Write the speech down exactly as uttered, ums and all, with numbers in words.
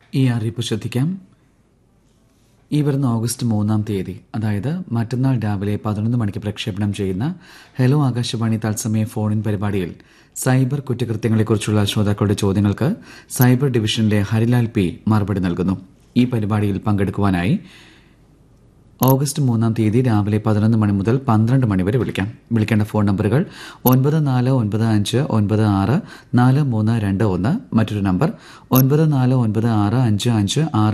ഈ അറിയിപ്പ് ശ്രദ്ധിക്കാം. ഈ വരുന്ന ഓഗസ്റ്റ് മൂന്നാം തീയതി, അതായത് മറ്റന്നാൾ രാവിലെ പതിനൊന്ന് മണിക്ക് പ്രക്ഷേപണം ചെയ്യുന്ന ഹലോ ആകാശവാണി തത്സമയ ഫോണിൻ പരിപാടിയിൽ സൈബർ കുറ്റകൃത്യങ്ങളെക്കുറിച്ചുള്ള ശ്രോതാക്കളുടെ ചോദ്യങ്ങൾക്ക് സൈബർ ഡിവിഷനിലെ ഹരിലാൽ പി മറുപടി നൽകുന്നു. ഈ പരിപാടിയിൽ പങ്കെടുക്കുവാനായി ഓഗസ്റ്റ് മൂന്നാം തീയതി രാവിലെ പതിനൊന്ന് മണി മുതൽ പന്ത്രണ്ട് മണി വരെ വിളിക്കാം. വിളിക്കേണ്ട ഫോൺ നമ്പറുകൾ ഒൻപത് നാല് ഒൻപത് അഞ്ച് ഒൻപത് ആറ് നാല് മൂന്ന് രണ്ട് ഒന്ന്, മറ്റൊരു നമ്പർ ഒൻപത് നാല് ഒൻപത് ആറ് അഞ്ച് അഞ്ച് ആറ്